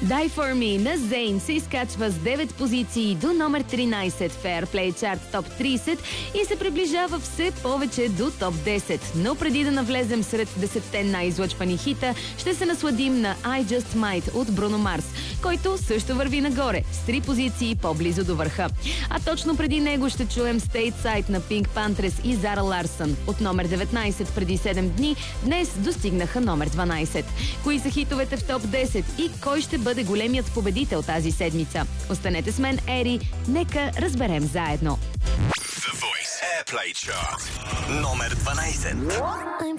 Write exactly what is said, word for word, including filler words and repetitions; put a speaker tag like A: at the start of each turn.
A: Die For Me на Zayn се изкачва с девет позиции до номер тринайсет в Airplay Chart Топ трийсет и се приближава все повече до Топ десет. Но преди да навлезем сред десетте най-излъчвани хита, ще се насладим на I Just Might от Бруно Марс, който също върви нагоре, с три позиции по-близо до върха. А точно преди него ще чуем Stateside на Pink Panthers и Зара Ларсън. От номер деветнайсет преди седем дни, днес достигнаха номер дванайсет. Кои са хитовете в Топ десет и кой ще бъде големият победител тази седмица? Останете с мен, Ери, нека разберем заедно.
B: The Voice Airplay Chart номер дванайсет.